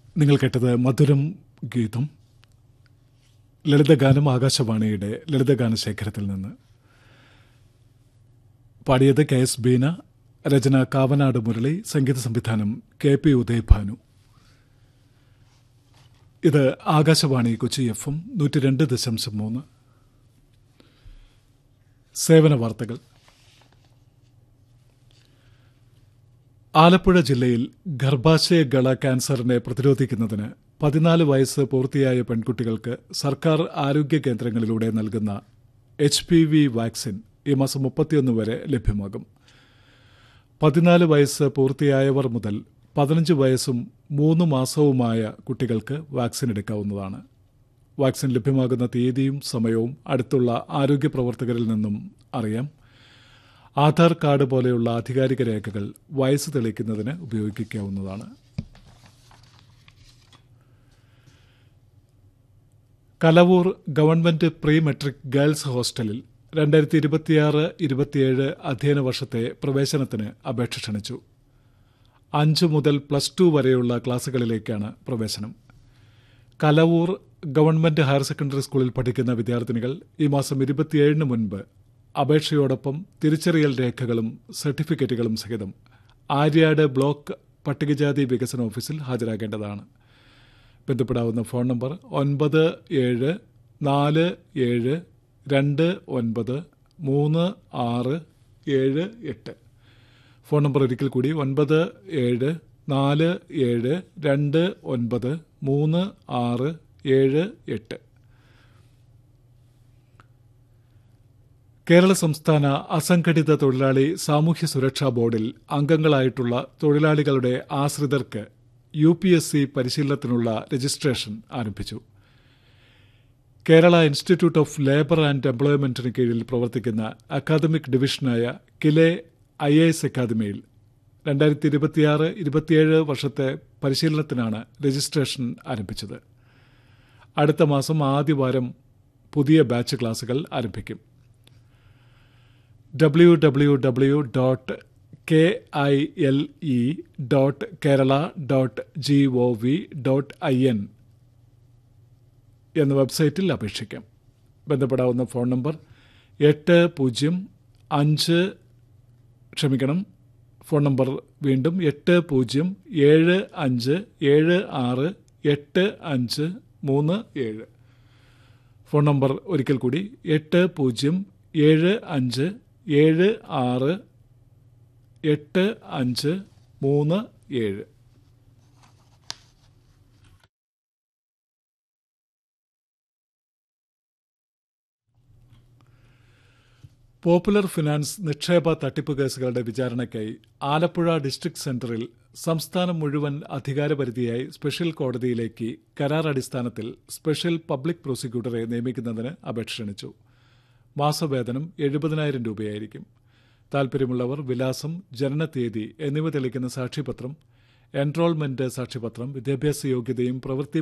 നിങ്ങൾ കേട്ടത് മധുരം ഗീതം, ലളിതഗാനം, ആകാശവാണിയുടെ ലളിതഗാന ശേഖരത്തിൽ നിന്ന്. പാടിയത് KS ബീന, രചന കാവനാട് മുരളി, സംഗീത സംവിധാനം KP ഉദയഭാനു. ഇത് ആകാശവാണി കൊച്ചി FM 102.3. സേവന വാർത്തകൾ. ആലപ്പുഴ ജില്ലയിൽ ഗർഭാശയഗള ക്യാൻസറിനെ പ്രതിരോധിക്കുന്നതിന് 14 വയസ്സ് പൂർത്തിയായ പെൺകുട്ടികൾക്ക് സർക്കാർ ആരോഗ്യ കേന്ദ്രങ്ങളിലൂടെ നൽകുന്ന HPV വാക്സിൻ ഈ മാസം 31 വരെ ലഭ്യമാകും. 14 വയസ്സ് പൂർത്തിയായവർ മുതൽ 15 വയസ്സും 3 മാസവുമായ കുട്ടികൾക്ക് വാക്സിൻ എടുക്കാവുന്നതാണ്. വാക്സിൻ ലഭ്യമാകുന്ന തീയതിയും സമയവും അടുത്തുള്ള ആരോഗ്യ പ്രവർത്തകരിൽ നിന്നും അറിയാം. ആധാർ കാർഡ് പോലെയുള്ള ആധികാരിക രേഖകൾ വയസ്സ് തെളിയിക്കുന്നതിന് ഉപയോഗിക്കാവുന്നതാണ്. Kalavoor government pre metric girls ഹോസ്റ്റലിൽ 2026-27 അധ്യയന വർഷത്തെ പ്രവേശനത്തിന് അപേക്ഷ ക്ഷണിച്ചു. 5 മുതൽ +2 വരെയുള്ള ക്ലാസുകളിലേക്കാണ് പ്രവേശനം. കലവൂർ ഗവൺമെന്റ് ഹയർ സെക്കൻഡറി സ്കൂളിൽ പഠിക്കുന്ന വിദ്യാർത്ഥിനികൾ ഈ മാസം 27 മുൻപ് അപേക്ഷയോടൊപ്പം തിരിച്ചറിയൽ രേഖകളും സർട്ടിഫിക്കറ്റുകളും സഹിതം ആര്യാട് ബ്ലോക്ക് പട്ടികജാതി വികസന ഓഫീസിൽ ഹാജരാകേണ്ടതാണ്. ബന്ധപ്പെടാവുന്ന ഫോൺ നമ്പർ 9747293678. ഫോൺ നമ്പർ ഒരിക്കൽ കൂടി 9747293678. കേരള സംസ്ഥാന അസംഘടിത തൊഴിലാളി സാമൂഹ്യ സുരക്ഷാ ബോർഡിൽ അംഗങ്ങളായിട്ടുള്ള തൊഴിലാളികളുടെ ആശ്രിതർക്ക് UPSC പരിശീലനത്തിനുള്ള രജിസ്ട്രേഷൻ ആരംഭിച്ചു. Kerala institute of labour and എംപ്ലോയ്മെന്റിന് കീഴിൽ പ്രവർത്തിക്കുന്ന അക്കാദമിക് ഡിവിഷനായ കിലെ IAS അക്കാദമിയിൽ 2026-27 വർഷത്തെ പരിശീലനത്തിനാണ് രജിസ്ട്രേഷൻ ആരംഭിച്ചത്. അടുത്ത മാസം ആദ്യവാരം പുതിയ ബാച്ച് ക്ലാസുകൾ ആരംഭിക്കും. www.kile.kerala.gov.in എന്ന വെബ്സൈറ്റിൽ അപേക്ഷിക്കാം. ബന്ധപ്പെടാവുന്ന ഫോൺ നമ്പർ 805 ഫോൺ നമ്പർ വീണ്ടും 8075768537. ഫോൺ നമ്പർ ഒരിക്കൽ കൂടി 8075768537. പോപ്പുലർ ഫിനാൻസ് നിക്ഷേപ തട്ടിപ്പ് കേസുകളുടെ വിചാരണയ്ക്കായി ആലപ്പുഴ ഡിസ്ട്രിക്ട് സെന്ററിൽ സംസ്ഥാനം മുഴുവൻ അധികാരപരിധിയായി സ്പെഷ്യൽ കോടതിയിലേക്ക് കരാർ അടിസ്ഥാനത്തിൽ സ്പെഷ്യൽ പബ്ലിക് പ്രോസിക്യൂട്ടറെ നിയമിക്കുന്നതിന് അപേക്ഷ ക്ഷണിച്ചു. മാസവേതനം 70,000 രൂപയായിരിക്കും. താൽപ്പര്യമുള്ളവർ വിലാസം, ജനനത്തീയതി എന്നിവ തെളിയിക്കുന്ന സാക്ഷ്യപത്രം, എൻറോൾമെന്റ് സാക്ഷ്യപത്രം, വിദ്യാഭ്യാസ യോഗ്യതയും പ്രവൃത്തി